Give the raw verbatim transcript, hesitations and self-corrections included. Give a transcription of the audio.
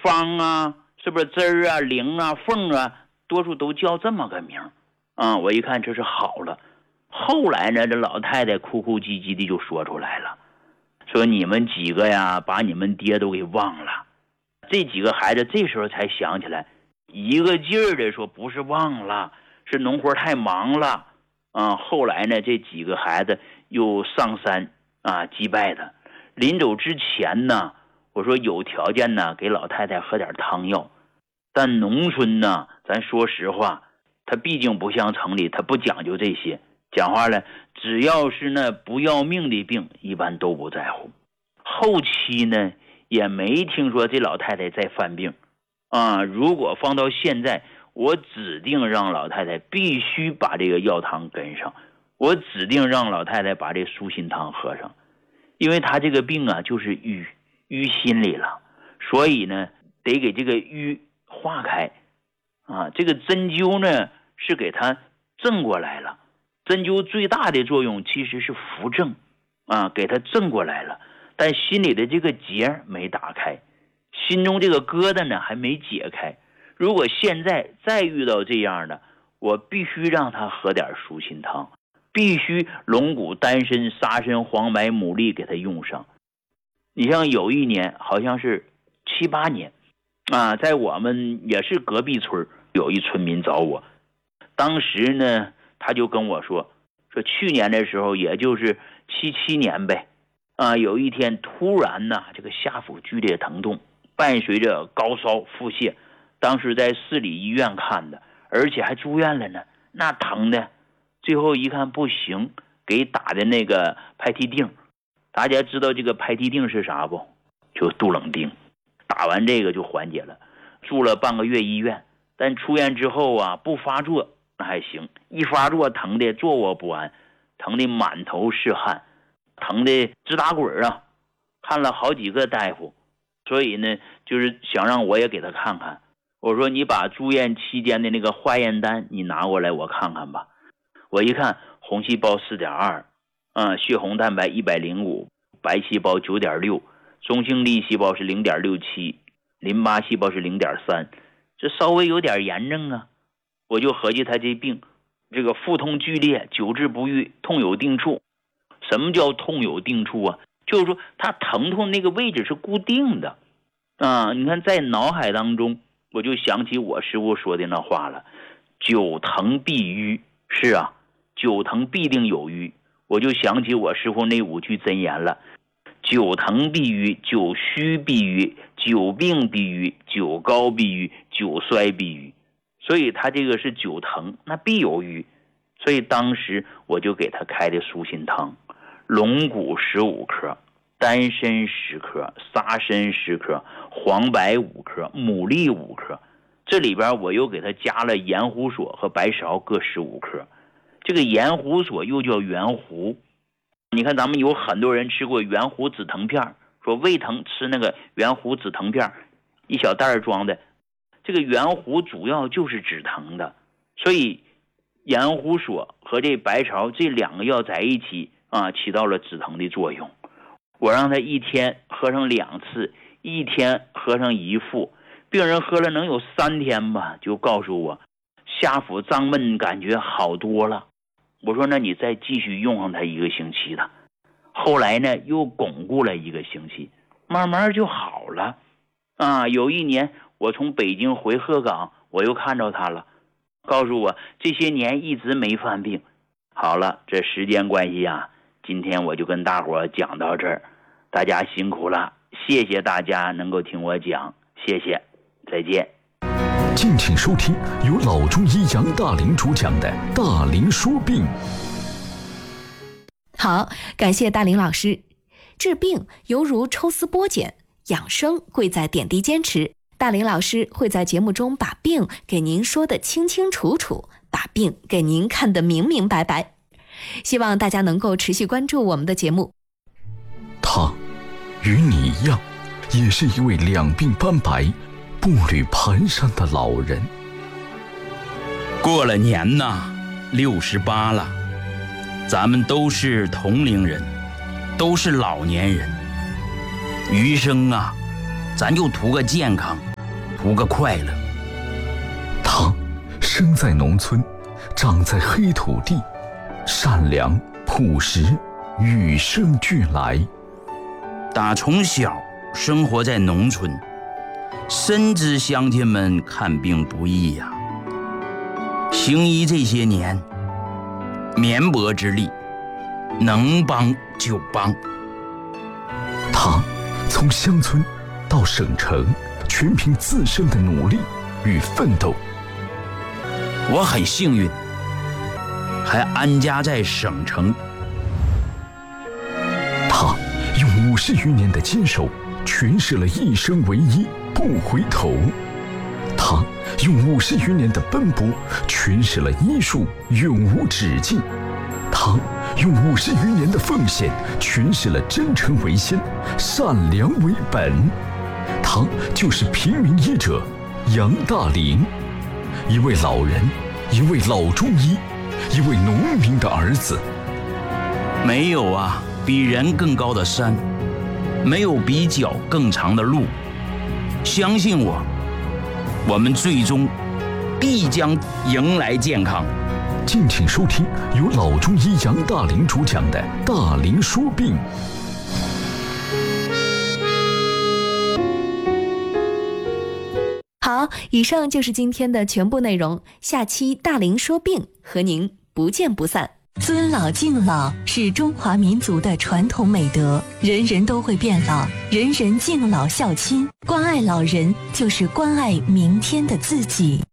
方啊，是不是枝儿啊、灵啊、凤啊，多数都叫这么个名啊。我一看这是好了。后来呢，这老太太哭哭唧唧的就说出来了，说你们几个呀，把你们爹都给忘了。这几个孩子这时候才想起来，一个劲儿的说不是忘了，是农活太忙了啊。后来呢，这几个孩子又上山啊祭拜的。临走之前呢，我说有条件呢，给老太太喝点汤药。但农村呢，咱说实话，它毕竟不像城里，它不讲究这些。讲话了，只要是那不要命的病，一般都不在乎。后期呢，也没听说这老太太再犯病啊。如果放到现在，我指定让老太太必须把这个药汤跟上，我指定让老太太把这舒心汤喝上，因为她这个病啊，就是瘀瘀心里了，所以呢，得给这个瘀化开啊。这个针灸呢，是给她正过来了。针灸最大的作用其实是扶正啊，给它正过来了，但心里的这个结没打开，心中这个疙瘩呢还没解开。如果现在再遇到这样的，我必须让他喝点舒心汤，必须龙骨、丹参、沙参、黄白、牡蛎给他用上。你像有一年好像是七八年啊，在我们也是隔壁村有一村民找我，当时呢他就跟我说说去年的时候，也就是七七年呗啊，有一天突然呢，这个下腹剧烈疼痛，伴随着高烧腹泻，当时在市里医院看的，而且还住院了呢，那疼的，最后一看不行，给打的那个拍替锭。大家知道这个拍替锭是啥不？就杜冷丁。打完这个就缓解了，住了半个月医院，但出院之后啊，不发作那还行，一发作疼的坐卧不安，疼的满头是汗，疼的直打滚啊。看了好几个大夫，所以呢就是想让我也给他看看。我说你把住院期间的那个化验单你拿过来我看看吧。我一看红细胞 四点二， 嗯，血红蛋白一百零五，白细胞 九点六， 中性粒细胞是 零点六七， 淋巴细胞是 零点三， 这稍微有点炎症啊。我就合计他这病，这个腹痛剧烈，久治不愈，痛有定处。什么叫痛有定处啊？就是说他疼痛那个位置是固定的啊。你看在脑海当中，我就想起我师父说的那话了，久疼必瘀。是啊，久疼必定有瘀。我就想起我师父那五句真言了，久疼必瘀，久虚必瘀，久病必瘀，久高必瘀，久衰必瘀。所以他这个是久疼，那必有瘀。所以当时我就给他开的舒心汤，龙骨十五克，丹参十克，沙参十克，黄白五克，牡蛎五克。这里边我又给他加了盐胡索和白芍各十五克。这个盐胡索又叫圆胡，你看咱们有很多人吃过圆胡止疼片，说胃疼吃那个圆胡止疼片，一小袋装的。这个圆胡主要就是止疼的，所以盐胡索和这白芍这两个药在一起啊，起到了止疼的作用。我让他一天喝上两次，一天喝上一副。病人喝了能有三天吧，就告诉我下腹胀闷感觉好多了。我说那你再继续用上它一个星期的。后来呢又巩固了一个星期，慢慢就好了啊。有一年我从北京回鹤岗，我又看着他了，告诉我这些年一直没犯病。好了，这时间关系啊，今天我就跟大伙讲到这儿，大家辛苦了，谢谢大家能够听我讲，谢谢，再见。 敬请收听由老中医杨大林主讲的《大林说病》。 好，感谢大林老师。治病犹如抽丝剥茧，养生贵在点滴坚持。大林老师会在节目中把病给您说得清清楚楚，把病给您看得明明白白。希望大家能够持续关注我们的节目。 他与你一样，也是一位两鬓斑白、步履蹒跚的老人。 过了年呐，六十八了，咱们都是同龄人，都是老年人。余生啊，咱就图个健康， 图个快乐。 他生在农村，长在黑土地，善良朴实，与生俱来。 打从小生活在农村，深知乡亲们看病不易呀、啊。行医这些年，绵薄之力，能帮就帮。 他从乡村到省城，全凭自身的努力与奋斗。 我很幸运，还安家在省城。 他用五十余年的坚守，诠释了一生为一，不回头。他用五十余年的奔波，诠释了医术永无止境。他用五十余年的奉献，诠释了真诚为先，善良为本。他就是平民医者杨大龄，一位老人，一位老中医，一位农民的儿子。 没有啊，比人更高的山，没有比脚更长的路。相信我，我们最终必将迎来健康。 敬请收听由老中医杨大龄主讲的《大龄说病》。 好，以上就是今天的全部内容。下期大龄说病和您不见不散。 尊老敬老是中华民族的传统美德，人人都会变老，人人敬老孝亲，关爱老人就是关爱明天的自己。